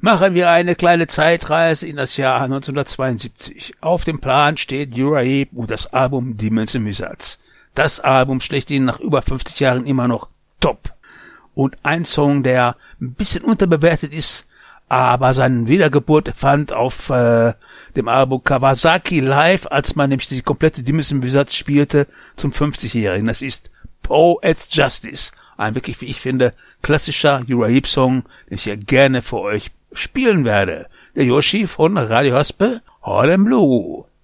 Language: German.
Machen wir eine kleine Zeitreise in das Jahr 1972. Auf dem Plan steht Uriah Heep und das Album Demons and Wizards. Das Album schlechthin nach über 50 Jahren immer noch top. Und ein Song, der ein bisschen unterbewertet ist, aber seine Wiedergeburt fand auf dem Album Kawasaki Live, als man nämlich die komplette Demons and Wizards spielte, zum 50-Jährigen. Das ist Poet's Justice. Ein wirklich, wie ich finde, klassischer Uriah Heep Song, den ich hier gerne für euch spielen werde. Der Yoshi von Radio Haspe, Harlem Blue.